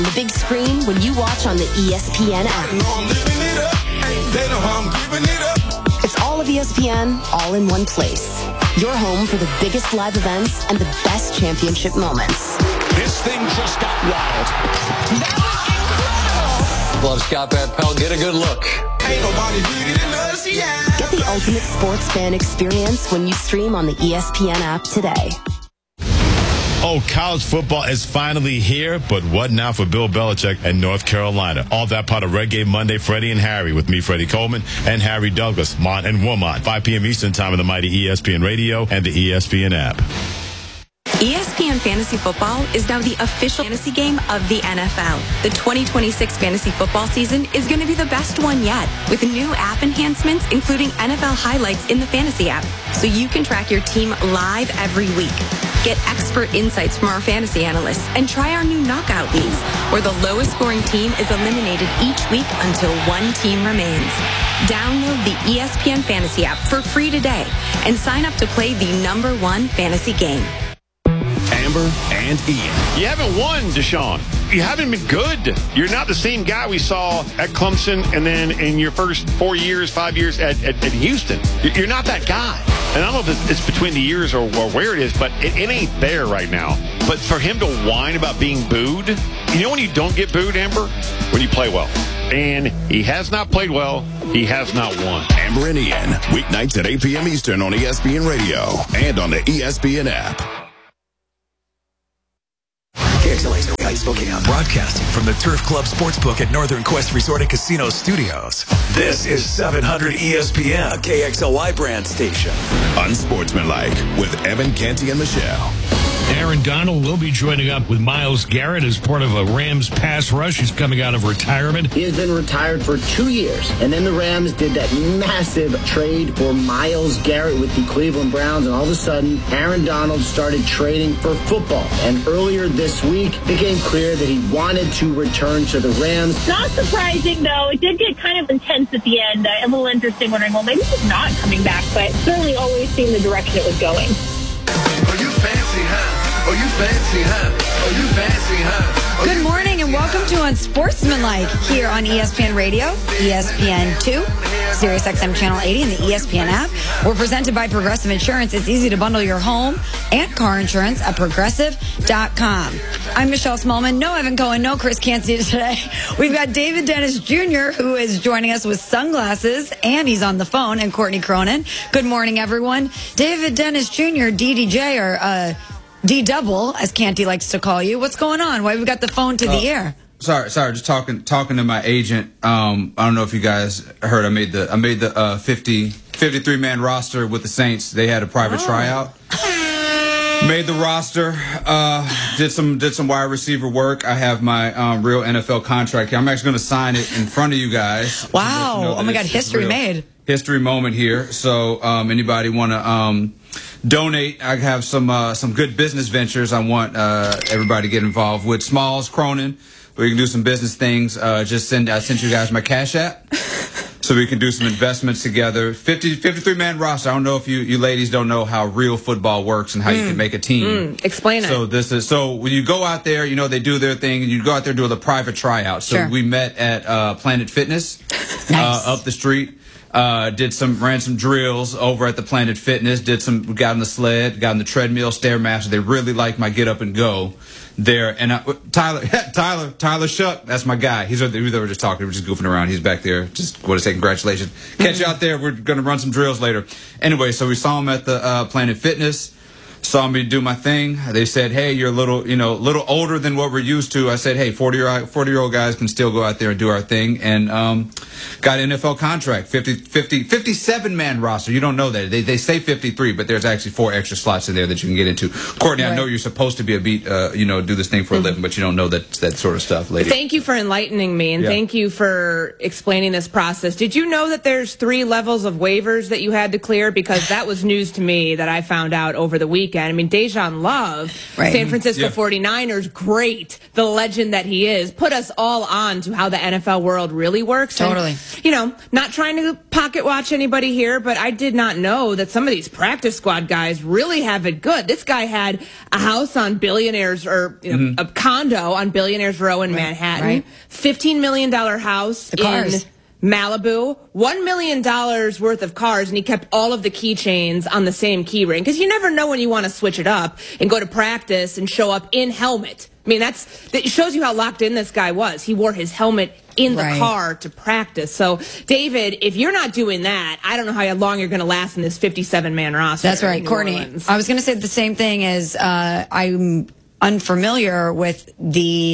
The big screen when you watch on the ESPN app. It's all of ESPN, all in one place. Your home for the biggest live events and the best championship moments. This thing just got wild. That was incredible. Love Scott Van Pelt. Get a good look. Ain't nobody better than us, yeah. Get the ultimate sports fan experience when you stream on the ESPN app today. Oh, college football is finally here, but what now for Bill Belichick and North Carolina? All that part of Red Game Monday, Freddie and Harry, with me, Freddie Coleman, and Harry Douglas, Mont and Wilmot, 5 p.m. Eastern Time on the mighty ESPN Radio and the ESPN app. ESPN Fantasy Football is now the official fantasy game of the NFL. The 2026 fantasy football season is going to be the best one yet, with new app enhancements, including NFL highlights in the fantasy app, so you can track your team live every week. Get expert insights from our fantasy analysts and try our new knockout leagues, where the lowest scoring team is eliminated each week until one team remains. Download the ESPN Fantasy app for free today and sign up to play the #1 fantasy game. Amber and Ian. You haven't won, Deshaun. You haven't been good. You're not the same guy we saw at Clemson and then in your first 5 years at Houston. You're not that guy. And I don't know if it's between the years or where it is, but it ain't there right now. But for him to whine about being booed, you know when you don't get booed, Amber? When you play well. And he has not played well. He has not won. Amber and Ian, weeknights at 8 p.m. Eastern on ESPN Radio and on the ESPN app. KXLA Spokane, broadcasting from the Turf Club Sportsbook at Northern Quest Resort and Casino Studios. This is 700 ESPN, a KXLY brand station. Unsportsmanlike with Evan, Canty, and Michelle. Aaron Donald will be joining up with Myles Garrett as part of a Rams pass rush. He's coming out of retirement. He has been retired for 2 years, and then the Rams did that massive trade for Myles Garrett with the Cleveland Browns, and all of a sudden, Aaron Donald started trading for football. And earlier this week, it became clear that he wanted to return to the Rams. Not surprising, though. It did get kind of intense at the end. A little interesting, wondering, well, maybe he's not coming back, but certainly always seemed the direction it was going. Oh, you fancy, huh? Oh, you fancy, huh? Oh, you fancy, huh? Good morning and welcome to Unsportsmanlike here on ESPN Radio, ESPN2, SiriusXM Channel 80, and the ESPN app. We're presented by Progressive Insurance. It's easy to bundle your home and car insurance at Progressive.com. I'm Michelle Smallman. No Evan Cohen, no Chris Canty today. We've got David Dennis Jr., who is joining us with sunglasses, and he's on the phone, and Courtney Cronin. Good morning, everyone. David Dennis Jr., DDJ, or D-Double, as Canty likes to call you. What's going on? Why we got the phone to the air? Sorry, just talking to my agent. I don't know if you guys heard. I made the 53-man roster with the Saints. They had a private tryout. Made the roster. Did some wide receiver work. I have my real NFL contract here. I'm actually going to sign it in front of you guys. Wow! Oh my God! History made. History moment here. So anybody want to donate? I have some good business ventures. I want everybody to get involved with. Smalls, Cronin. We can do some business things. I sent you guys my Cash App, so we can do some investments together. 53-man roster. I don't know if you ladies don't know how real football works and how you can make a team. Explain it. So when you go out there, they do their thing, and you go out there and do a private tryout. So we met at Planet Fitness up the street. Ran some drills over at the Planet Fitness. Got on the sled, got on the treadmill, Stairmaster. They really liked my get up and go there. And Tyler Shuck, that's my guy. We were just talking, we were just goofing around. He's back there. Just want to say congratulations. Catch you out there. We're going to run some drills later. Anyway, so we saw him at the Planet Fitness. Saw me do my thing. They said, "Hey, you're a little older than what we're used to." I said, "Hey, 40-year-old guys can still go out there and do our thing." And got an NFL contract, 57-man roster. You don't know that. They say 53, but there's actually 4 extra slots in there that you can get into. Courtney, I know you're supposed to be a beat, do this thing for a living, but you don't know that sort of stuff, lady. Thank you for enlightening me, and thank you for explaining this process. Did you know that there's 3 levels of waivers that you had to clear? Because that was news to me that I found out over the weekend. weekend. I mean, Dejan Love, San Francisco 49ers, great, the legend that he is, put us all on to how the NFL world really works. Totally. And, not trying to pocket watch anybody here, but I did not know that some of these practice squad guys really have it good. This guy had a house on Billionaires, or a condo on Billionaires Row in Manhattan, $15 million house in Malibu, $1 million worth of cars, and he kept all of the keychains on the same key ring. Because you never know when you want to switch it up and go to practice and show up in helmet. I mean, that shows you how locked in this guy was. He wore his helmet in the car to practice. So, David, if you're not doing that, I don't know how long you're going to last in this 57-man roster. That's right, Courtney. I was going to say the same thing as I'm unfamiliar with the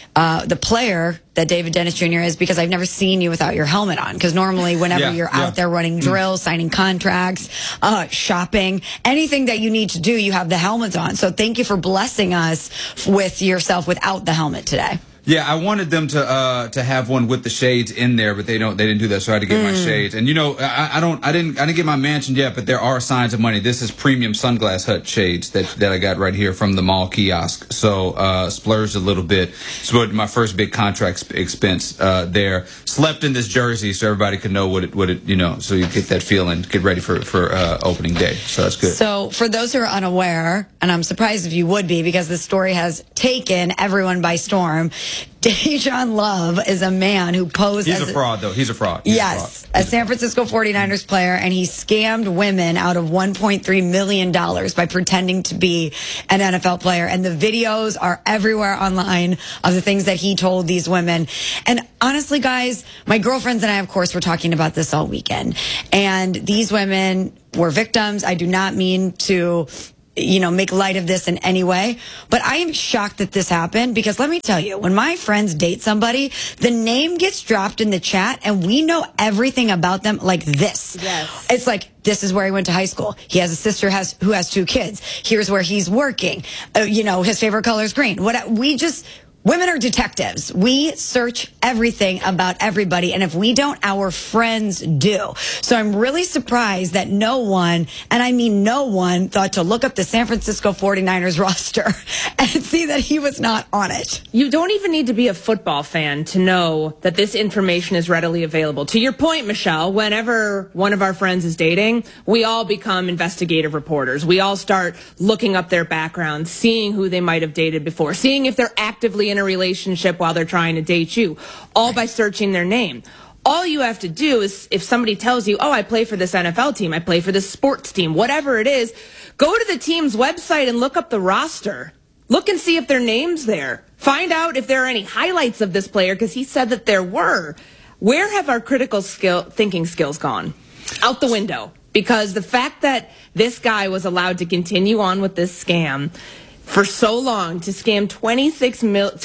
player that David Dennis Jr. is, because I've never seen you without your helmet on. Because normally whenever you're out there running drills, signing contracts, shopping, anything that you need to do, you have the helmets on. So thank you for blessing us with yourself without the helmet today. Yeah, I wanted them to have one with the shades in there, but they didn't do that, so I had to get my shades. And I didn't get my mansion yet, but there are signs of money. This is premium Sunglass Hut shades that I got right here from the mall kiosk. So splurged a little bit. So my first big contract expense there. Slept in this jersey so everybody could know what it so you get that feeling, get ready for opening day. So that's good. So for those who are unaware, and I'm surprised if you would be, because this story has taken everyone by storm, Dejan Love is a man who posed as a fraud, though. He's a fraud. Yes, a San Francisco 49ers player, and he scammed women out of $1.3 million by pretending to be an NFL player. And the videos are everywhere online of the things that he told these women. And honestly, guys, my girlfriends and I, of course, were talking about this all weekend. And these women were victims. I do not mean to make light of this in any way. But I am shocked that this happened, because let me tell you, when my friends date somebody, the name gets dropped in the chat and we know everything about them like this. Yes. It's like, this is where he went to high school. He has a sister who has 2 kids. Here's where he's working. His favorite color is green. Women are detectives. We search everything about everybody, and if we don't, our friends do. So I'm really surprised that no one, and I mean no one, thought to look up the San Francisco 49ers roster and see that he was not on it. You don't even need to be a football fan to know that this information is readily available. To your point, Michelle, whenever one of our friends is dating, we all become investigative reporters. We all start looking up their background, seeing who they might have dated before, seeing if they're actively in a relationship while they're trying to date you, all by searching their name. All you have to do is, if somebody tells you, oh, I play for this NFL team, I play for this sports team, whatever it is, go to the team's website and look up the roster. Look and see if their name's there. Find out if there are any highlights of this player, because he said that there were. Where have our critical thinking skills gone? Out the window. Because the fact that this guy was allowed to continue on with this scam for so long, to scam 26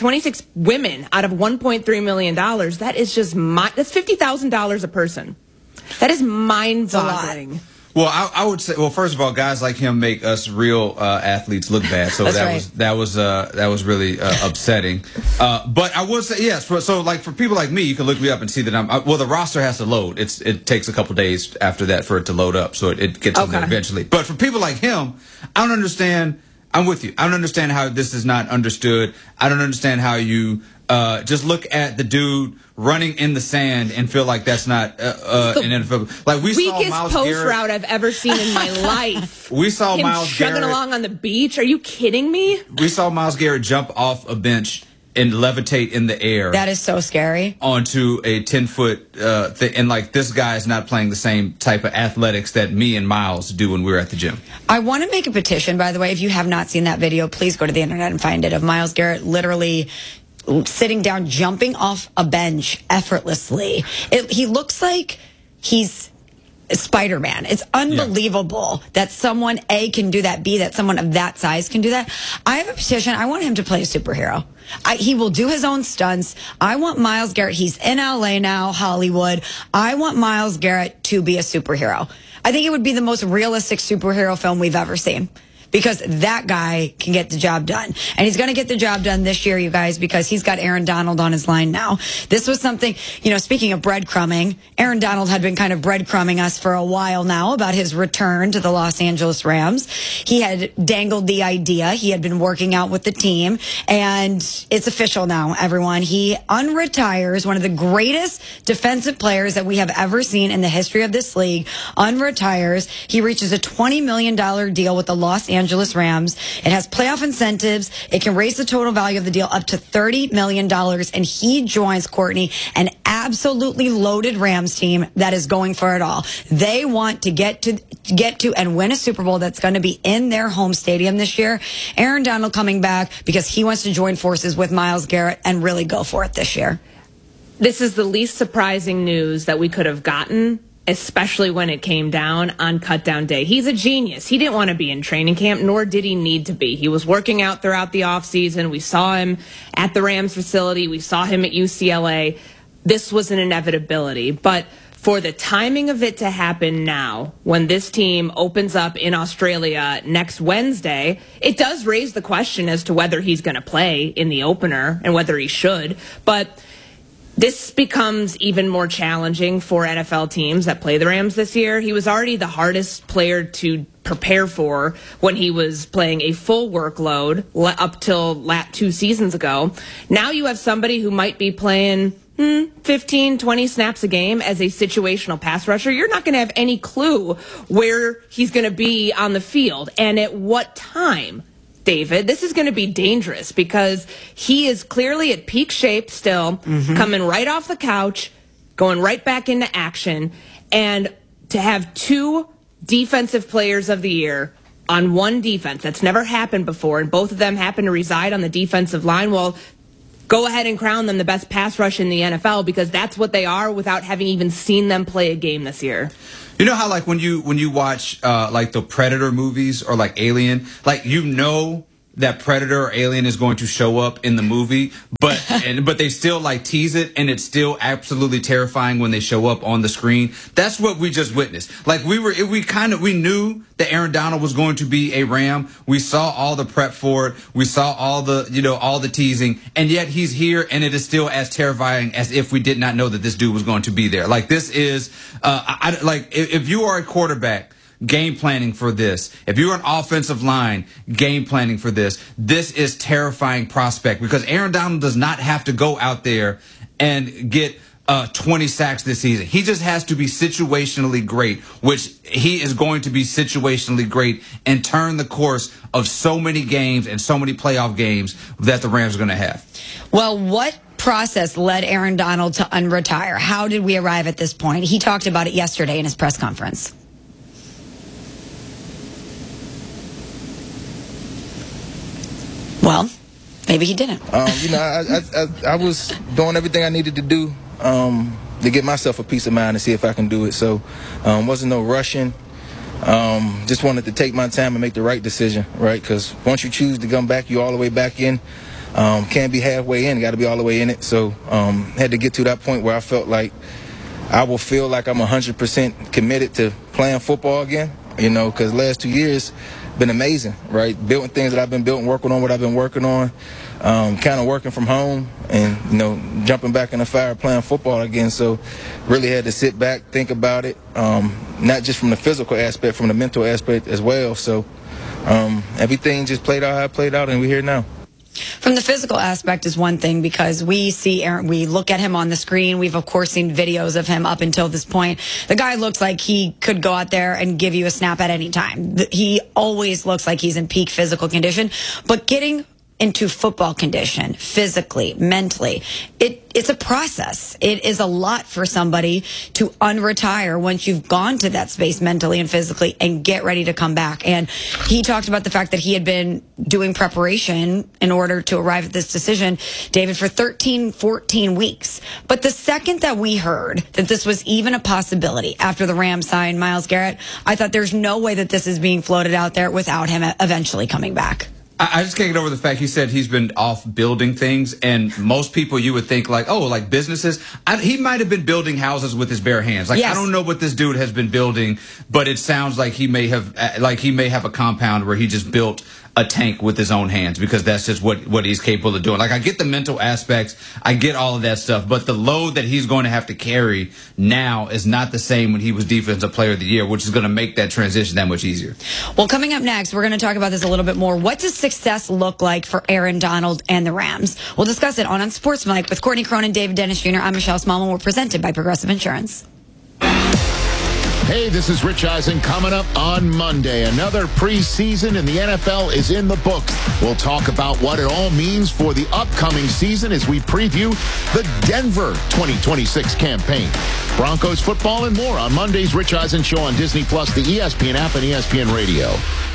women out of $1.3 million, that is just that's $50,000 a person. That is mind-boggling. Well, I would say, first of all, guys like him make us real athletes look bad. So that was really upsetting. But I would say, yes. So like for people like me, you can look me up and see that the roster has to load. It takes a couple days after that for it to load up. So it gets in there eventually. But for people like him, I don't understand. I'm with you. I don't understand how this is not understood. I don't understand how you just look at the dude running in the sand and feel like that's not an NFL. Like we saw Myles post Garrett route I've ever seen in my life. We saw him Myles chugging Garrett along on the beach. Are you kidding me? We saw Myles Garrett jump off a bench and levitate in the air. That is so scary. Onto a 10-foot thing. And like this guy is not playing the same type of athletics that me and Myles do when we're at the gym. I want to make a petition, by the way. If you have not seen that video, please go to the internet and find it, of Myles Garrett literally sitting down, jumping off a bench effortlessly. He looks like he's Spider-Man. It's unbelievable that someone, A, can do that, B, that someone of that size can do that. I have a petition. I want him to play a superhero. He will do his own stunts. I want Myles Garrett. He's in LA now, Hollywood. I want Myles Garrett to be a superhero. I think it would be the most realistic superhero film we've ever seen. because that guy can get the job done. And he's going to get the job done this year, you guys, because he's got Aaron Donald on his line now. This was something, speaking of breadcrumbing, Aaron Donald had been kind of breadcrumbing us for a while now about his return to the Los Angeles Rams. He had dangled the idea. He had been working out with the team, and it's official now, everyone. He unretires one of the greatest defensive players that we have ever seen in the history of this league. Unretires. He reaches a $20 million deal with the Los Angeles Rams. It has playoff incentives. It can raise the total value of the deal up to $30 million, and he joins, Courtney, an absolutely loaded Rams team that is going for it all. They want to get to and win a Super Bowl that's going to be in their home stadium this year. Aaron Donald coming back because he wants to join forces with Myles Garrett and really go for it this year. This is the least surprising news that we could have gotten, especially when it came down on cutdown day. He's a genius. He didn't want to be in training camp, nor did he need to be. He was working out throughout the offseason. We saw him at the Rams facility. We saw him at UCLA. This was an inevitability. But for the timing of it to happen now, when this team opens up in Australia next Wednesday, it does raise the question as to whether he's going to play in the opener and whether he should. But this becomes even more challenging for NFL teams that play the Rams this year. He was already the hardest player to prepare for when he was playing a full workload up till 2 seasons ago. Now you have somebody who might be playing 15, 20 snaps a game as a situational pass rusher. You're not going to have any clue where he's going to be on the field and at what time. David, this is going to be dangerous because he is clearly at peak shape still, coming right off the couch, going right back into action, and to have 2 defensive players of the year on one defense, that's never happened before, and both of them happen to reside on the defensive line. Well, go ahead and crown them the best pass rush in the NFL because that's what they are without having even seen them play a game this year. You know how like when you watch like the Predator movies or like Alien, like that Predator or Alien is going to show up in the movie, but they still like tease it, and it's still absolutely terrifying when they show up on the screen. That's what we just witnessed. Like we knew that Aaron Donald was going to be a Ram. We saw all the prep for it. We saw all the teasing, and yet he's here, and it is still as terrifying as if we did not know that this dude was going to be there. Like this is if you are a quarterback, game planning for this. If you're an offensive line, game planning for this. This is terrifying prospect because Aaron Donald does not have to go out there and get 20 sacks this season. He just has to be situationally great, which he is going to be situationally great and turn the course of so many games and so many playoff games that the Rams are going to have. Well, what process led Aaron Donald to unretire? How did we arrive at this point? He talked about it yesterday in his press conference. Well, maybe he didn't. I was doing everything I needed to do to get myself a peace of mind and see if I can do it. So wasn't no rushing. Just wanted to take my time and make the right decision, right? Because once you choose to come back, you all the way back in. Can't be halfway in, got to be all the way in it. So had to get to that point where I felt like I will feel like I'm 100% committed to playing football again, because the last 2 years been amazing, right? Building things that I've been building, working on what I've been working on, kind of working from home and, jumping back in the fire, playing football again. So really had to sit back, think about it, not just from the physical aspect, from the mental aspect as well. So everything just played out how it played out, and we're here now. From the physical aspect is one thing because we see Aaron, we look at him on the screen. We've, of course, seen videos of him up until this point. The guy looks like he could go out there and give you a snap at any time. He always looks like he's in peak physical condition. But getting into football condition, physically, mentally, it's a process. It is a lot for somebody to unretire once you've gone to that space mentally and physically and get ready to come back. And he talked about the fact that he had been doing preparation in order to arrive at this decision, David, for 13, 14 weeks. But the second that we heard that this was even a possibility after the Rams signed Myles Garrett, I thought there's no way that this is being floated out there without him eventually coming back. I just can't get over the fact he said he's been off building things, and most people you would think like, oh, like businesses. He might have been building houses with his bare hands. Like, yes. I don't know what this dude has been building, but it sounds like he may have a compound where he just built a tank with his own hands, because that's just what he's capable of doing. Like, I get the mental aspects, I get all of that stuff, but the load that he's going to have to carry now is not the same when he was Defensive Player of the Year, which is going to make that transition that much easier. Well, coming up next, we're going to talk about this a little bit more. What does success look like for Aaron Donald and the Rams? We'll discuss it on Unsportsmanlike with Courtney Cronin, David Dennis Jr. I'm Michelle Smallman. We're presented by Progressive Insurance. Hey, this is Rich Eisen. Coming up on Monday, another preseason in the NFL is in the books. We'll talk about what it all means for the upcoming season as we preview the Denver 2026 campaign. Broncos football and more on Monday's Rich Eisen Show on Disney+, the ESPN app, and ESPN Radio.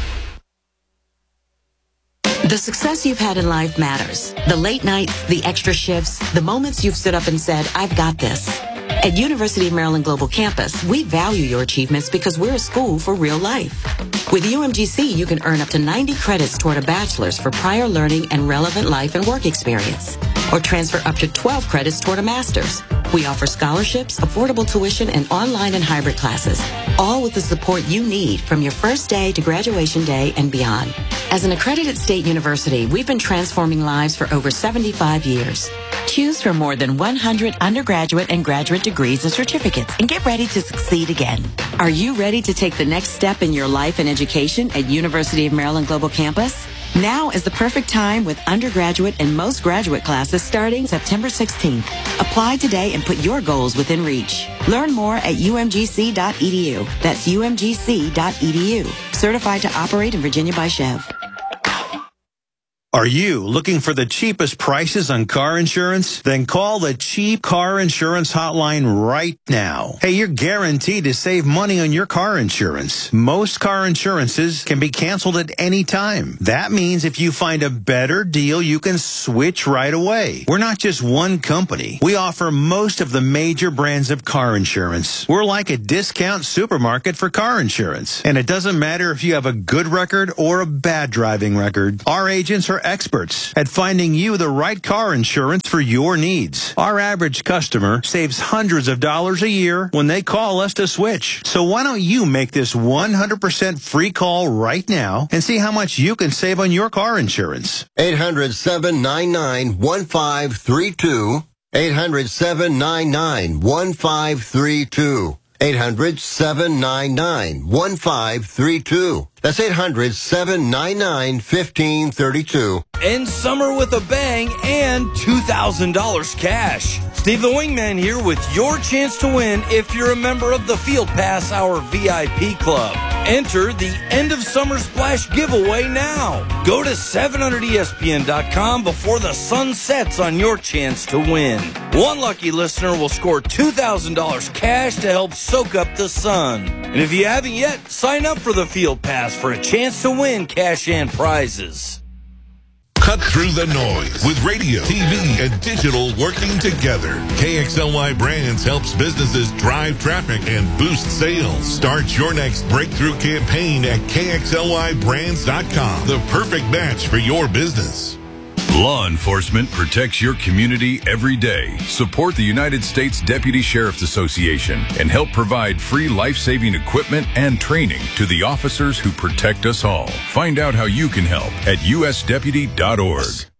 The success you've had in life matters. The late nights, the extra shifts, the moments you've stood up and said, I've got this. At University of Maryland Global Campus, we value your achievements because we're a school for real life. With UMGC, you can earn up to 90 credits toward a bachelor's for prior learning and relevant life and work experience, or transfer up to 12 credits toward a master's. We offer scholarships, affordable tuition, and online and hybrid classes, all with the support you need from your first day to graduation day and beyond. As an accredited state university, we've been transforming lives for over 75 years. Choose from more than 100 undergraduate and graduate degrees and certificates and get ready to succeed again. Are you ready to take the next step in your life and education at University of Maryland Global Campus? Now is the perfect time with undergraduate and most graduate classes starting September 16th. Apply today and put your goals within reach. Learn more at umgc.edu. That's umgc.edu. Certified to operate in Virginia by Chev. Are you looking for the cheapest prices on car insurance? Then call the Cheap Car Insurance Hotline right now. Hey, you're guaranteed to save money on your car insurance. Most car insurances can be canceled at any time. That means if you find a better deal, you can switch right away. We're not just one company. We offer most of the major brands of car insurance. We're like a discount supermarket for car insurance. And it doesn't matter if you have a good record or a bad driving record. Our agents are experts at finding you the right car insurance for your needs. Our average customer saves hundreds of dollars a year when they call us to switch. So why don't you make this 100% free call right now and see how much you can save on your car insurance? 800-799-1532. 800-799-1532. 800-799-1532. That's 800-799-1532. End summer with a bang and $2,000 cash. Steve the Wingman here with your chance to win if you're a member of the Field Pass Hour VIP Club. Enter the End of Summer Splash giveaway now. Go to 700ESPN.com before the sun sets on your chance to win. One lucky listener will score $2,000 cash to help soak up the sun. And if you haven't yet, sign up for the Field Pass for a chance to win cash and prizes. Cut through the noise with radio, TV, and digital working together. KXLY Brands helps businesses drive traffic and boost sales. Start your next breakthrough campaign at KXLYBrands.com. The perfect match for your business. Law enforcement protects your community every day. Support the United States Deputy Sheriff's Association and help provide free life-saving equipment and training to the officers who protect us all. Find out how you can help at usdeputy.org.